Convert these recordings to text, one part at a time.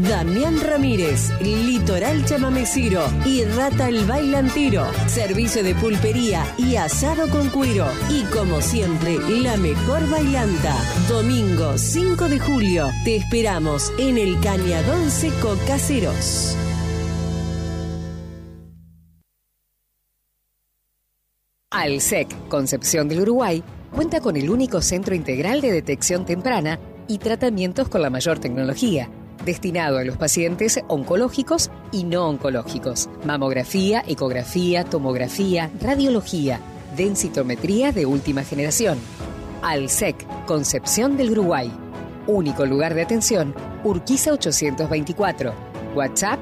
Damián Ramírez, Litoral Chamameciro y Rata el Bailantero. Servicio de pulpería y asado con cuero. Y como siempre, la mejor bailanta. Domingo 5 de julio. Te esperamos en el Cañadón Seco Caseros. Alsec, Concepción del Uruguay, cuenta con el único centro integral de detección temprana y tratamientos con la mayor tecnología, destinado a los pacientes oncológicos y no oncológicos. Mamografía, ecografía, tomografía, radiología, densitometría de última generación. Alsec, Concepción del Uruguay. Único lugar de atención, Urquiza 824. WhatsApp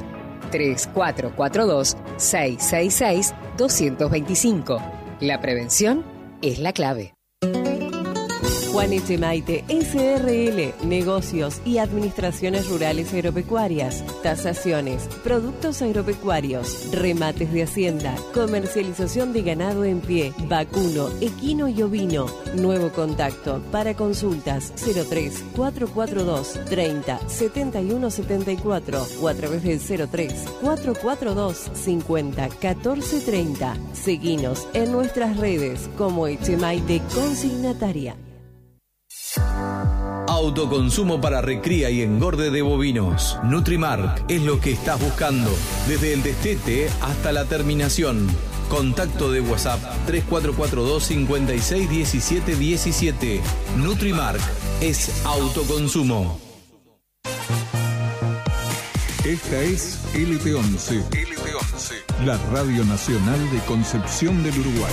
3442-666-225. La prevención es la clave. Juan Echemaite, SRL, negocios y administraciones rurales agropecuarias, tasaciones, productos agropecuarios, remates de hacienda, comercialización de ganado en pie, vacuno, equino y ovino. Nuevo contacto para consultas 03 442 30 71 74 o a través del 03 442 50 14 30. Seguinos en nuestras redes como Echemaite Consignataria. Autoconsumo para recría y engorde de bovinos. Nutrimark es lo que estás buscando. Desde el destete hasta la terminación. Contacto de WhatsApp 3442 56 17 17. Nutrimark es autoconsumo. Esta es LT11. La Radio Nacional de Concepción del Uruguay.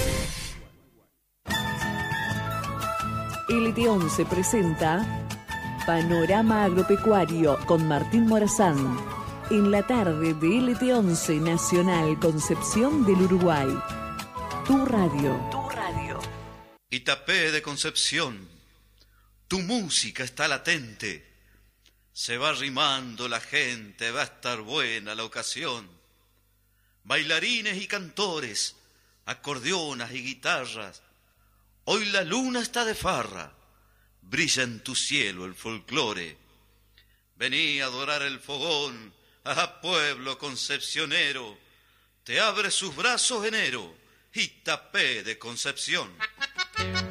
LT11 presenta Panorama Agropecuario con Martín Morazán. En la tarde de LT11 Nacional Concepción del Uruguay. Tu radio. Itapé de Concepción, tu música está latente. Se va arrimando la gente, va a estar buena la ocasión. Bailarines y cantores, acordeonas y guitarras. Hoy la luna está de farra, brilla en tu cielo el folclore. Vení a adorar el fogón, a pueblo concepcionero. Te abre sus brazos enero, Itapé de Concepción.